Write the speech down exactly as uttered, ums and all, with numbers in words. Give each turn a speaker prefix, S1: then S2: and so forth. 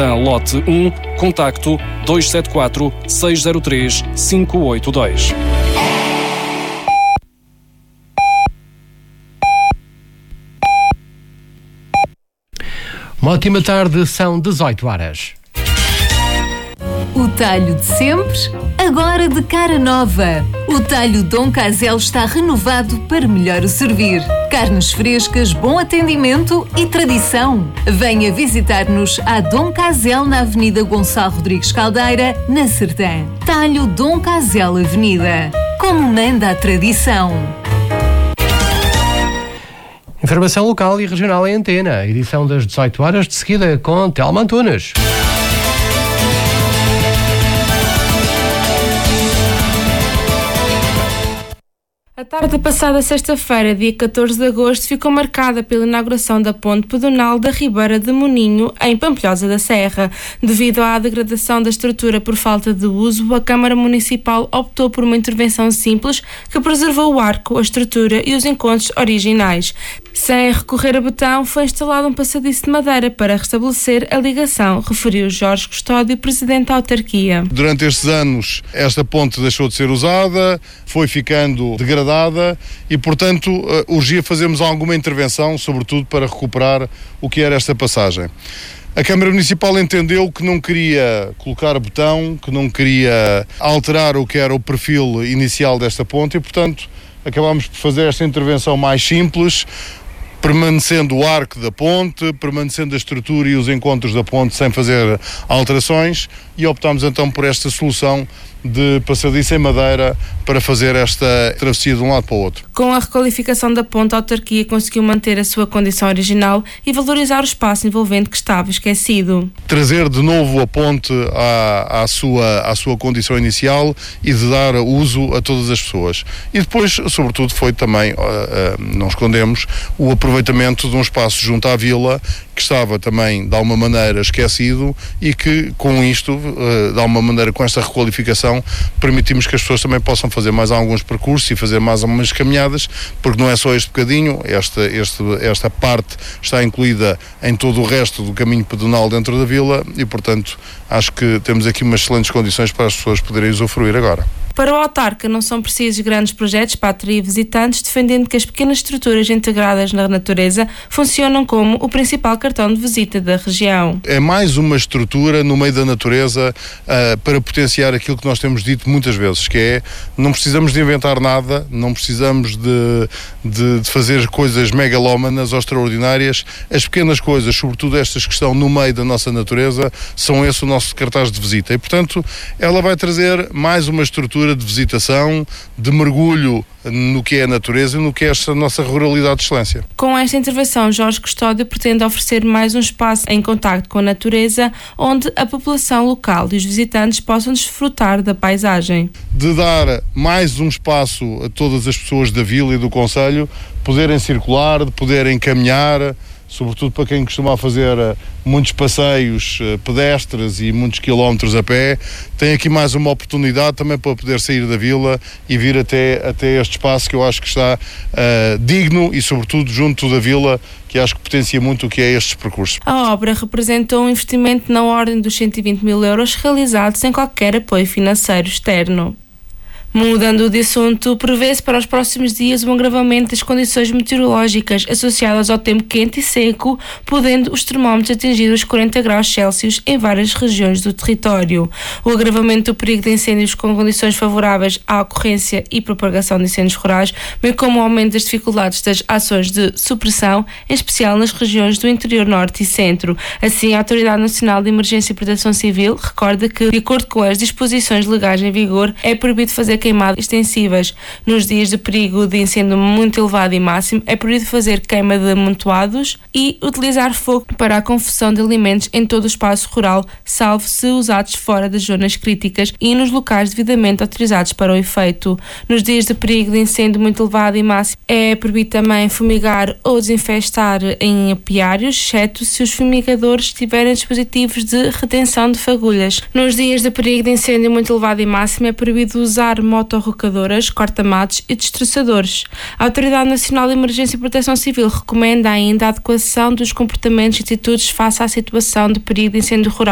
S1: Sertã, lote um, contacto dois sete quatro, seis zero três, cinco oito dois.
S2: Uma ótima tarde, são dezoito horas.
S3: O talho de sempre, agora de cara nova. O talho Dom Casel está renovado para melhor o servir. Carnes frescas, bom atendimento e tradição. Venha visitar-nos a Dom Casel na Avenida Gonçalo Rodrigues Caldeira, na Sertã. Talho Dom Casel Avenida. Como manda a tradição.
S2: Informação local e regional em antena. Edição das dezoito horas, de seguida com Telma Antunes.
S4: A tarde passada sexta-feira, dia catorze de agosto, ficou marcada pela inauguração da ponte pedonal da Ribeira de Moninho, em Pampilhosa da Serra. Devido à degradação da estrutura por falta de uso, a Câmara Municipal optou por uma intervenção simples que preservou o arco, a estrutura e os encontros originais. Sem recorrer a betão, foi instalado um passadiço de madeira para restabelecer a ligação, referiu Jorge Custódio, presidente da autarquia.
S5: Durante estes anos, esta ponte deixou de ser usada, foi ficando degradada e, portanto, urgia fazermos alguma intervenção, sobretudo para recuperar o que era esta passagem. A Câmara Municipal entendeu que não queria colocar betão, que não queria alterar o que era o perfil inicial desta ponte e, portanto, acabámos por fazer esta intervenção mais simples, permanecendo o arco da ponte, permanecendo a estrutura e os encontros da ponte sem fazer alterações, e optámos então por esta solução de passadiço em madeira para fazer esta travessia de um lado para o outro.
S4: Com a requalificação da ponte, a autarquia conseguiu manter a sua condição original e valorizar o espaço envolvente que estava esquecido.
S5: Trazer de novo a ponte à, à, sua, à sua condição inicial e de dar uso a todas as pessoas. E depois, sobretudo, foi também, uh, uh, não escondemos, o aproveitamento de um espaço junto à vila que estava também, de alguma maneira, esquecido e que, com isto, uh, de alguma maneira, com esta requalificação, permitimos que as pessoas também possam fazer mais alguns percursos e fazer mais algumas caminhadas, porque não é só este bocadinho, esta, este, esta parte está incluída em todo o resto do caminho pedonal dentro da vila e, portanto, acho que temos aqui umas excelentes condições para as pessoas poderem usufruir agora.
S4: Para o autarca, não são precisos grandes projetos para atrair visitantes, defendendo que as pequenas estruturas integradas na natureza funcionam como o principal cartão de visita da região. É
S5: mais uma estrutura no meio da natureza uh, para potenciar aquilo que nós temos dito muitas vezes, que é, não precisamos de inventar nada, não precisamos de, de, de fazer coisas megalómanas ou extraordinárias. As pequenas coisas, sobretudo estas que estão no meio da nossa natureza, são esse o nosso cartaz de visita. E, portanto, ela vai trazer mais uma estrutura de visitação, de mergulho no que é a natureza e no que é esta nossa ruralidade de excelência.
S4: Com esta intervenção, Jorge Custódio pretende oferecer mais um espaço em contacto com a natureza, onde a população local e os visitantes possam desfrutar da paisagem.
S5: De dar mais um espaço a todas as pessoas da vila e do concelho poderem circular, de poderem caminhar, sobretudo para quem costuma fazer muitos passeios pedestres e muitos quilómetros a pé, tem aqui mais uma oportunidade também para poder sair da vila e vir até, até este espaço que eu acho que está uh, digno e sobretudo junto da vila, que acho que potencia muito o que é estes percursos.
S4: A obra representou um investimento na ordem dos cento e vinte mil euros realizado sem qualquer apoio financeiro externo. Mudando de assunto, prevê-se para os próximos dias um agravamento das condições meteorológicas associadas ao tempo quente e seco, podendo os termómetros atingir os quarenta graus Celsius em várias regiões do território. O agravamento do perigo de incêndios com condições favoráveis à ocorrência e propagação de incêndios rurais, bem como o aumento das dificuldades das ações de supressão, em especial nas regiões do interior norte e centro. Assim, a Autoridade Nacional de Emergência e Proteção Civil recorda que, de acordo com as disposições legais em vigor, é proibido fazer queimadas extensivas. Nos dias de perigo de incêndio muito elevado e máximo, é proibido fazer queima de amontoados e utilizar fogo para a confecção de alimentos em todo o espaço rural, salvo se usados fora das zonas críticas e nos locais devidamente autorizados para o efeito. Nos dias de perigo de incêndio muito elevado e máximo, é proibido também fumigar ou desinfestar em apiários, exceto se os fumigadores tiverem dispositivos de retenção de fagulhas. Nos dias de perigo de incêndio muito elevado e máximo, é proibido usar motorrocadoras, corta-matos e destroçadores. A Autoridade Nacional de Emergência e Proteção Civil recomenda ainda a adequação dos comportamentos e atitudes face à situação de perigo de incêndio rural